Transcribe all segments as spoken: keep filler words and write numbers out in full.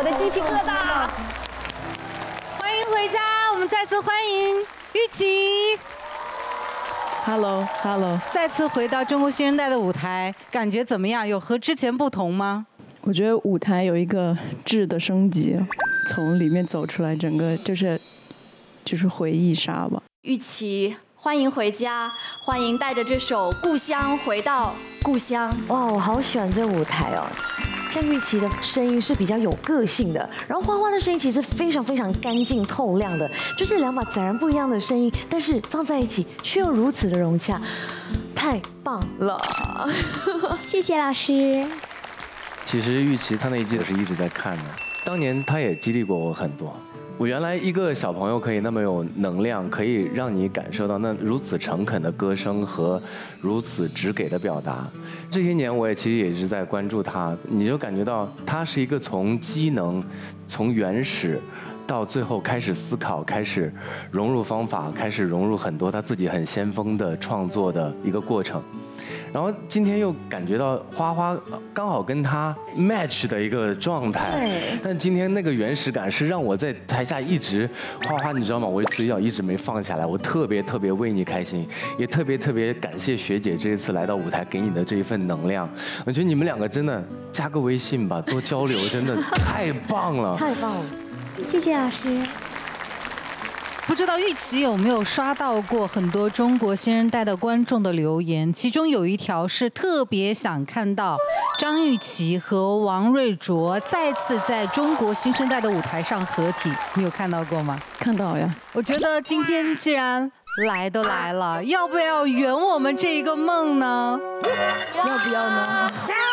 的鸡皮疙瘩。 欢迎回家，我们再次欢迎玉琪。 Hello Hello， 再次回到中国新生代的舞台，感觉怎么样？有和之前不同吗？ 我觉得舞台有一个质的升级，从里面走出来，整个就是就是回忆杀吧。 玉琪，欢迎回家，欢迎带着这首《故乡》回到故乡。 哇，我好喜欢这舞台哦。像玉琪的声音是比较有个性的，然后花花的声音其实非常非常干净透亮的，就是两把截然不一样的声音，但是放在一起却又如此的融洽，太棒了！ 谢谢老师。 其实玉琪她那一季我是一直在看的，当年她也激励过我很多。我原来一个小朋友可以那么有能量，可以让你感受到那如此诚恳的歌声和如此直给的表达。这些年我也其实也一直在关注他，你就感觉到他是一个从机能、从原始到最后开始思考、开始融入方法、开始融入很多他自己很先锋的创作的一个过程。然后今天又感觉到花花刚好跟他 match 的一个状态， 对。 但今天那个原始感是让我在台下一直花花，你知道吗？我嘴角一直没放下来，我特别特别为你开心，也特别特别感谢学姐这一次来到舞台给你的这一份能量。我觉得你们两个真的加个微信吧，多交流，真的太棒了， 太棒了！ 谢谢老师。 不知道玉琪有没有刷到过很多中国新生代的观众的留言，其中有一条是特别想看到张玉琪和王瑞卓再次在中国新生代的舞台上合体，你有看到过吗？ 看到呀。 我觉得今天既然来都来了，要不要圆我们这一个梦呢？ 要不要呢？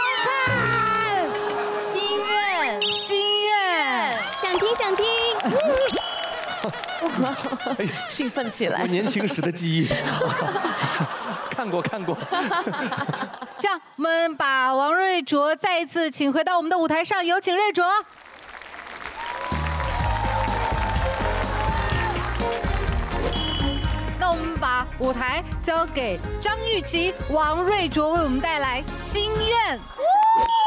心愿， 心愿， 想听想听。 兴奋起来！ 我年轻时的记忆，看过看过。 这样，我们把王瑞卓再一次请回到我们的舞台上，有请瑞卓。那我们把舞台交给张玉琪、王瑞卓，为我们带来《心愿》。